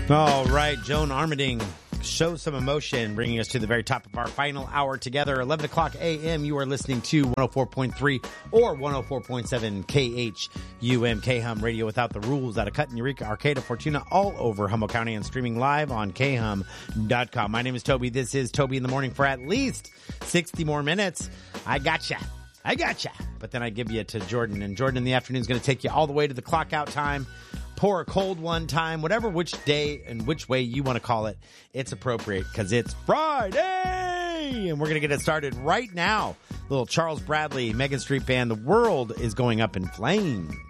All right, Joan Armading shows some emotion, bringing us to the very top of our final hour together. 11 o'clock a.m., you are listening to 104.3 or 104.7 KHUM, KHUM Radio Without the Rules out of Cutten, Eureka, Arcata, Fortuna, all over Humboldt County and streaming live on KHUM.com. My name is Toby. This is Toby in the Morning for at least 60 more minutes. I gotcha. But then I give you to Jordan, and Jordan in the afternoon is going to take you all the way to the clock out time. Pour a cold one time, whatever, which day and which way you want to call it, it's appropriate because it's Friday, and we're going to get it started right now. Little Charles Bradley, Megan Street Band, The World is Going Up in Flames.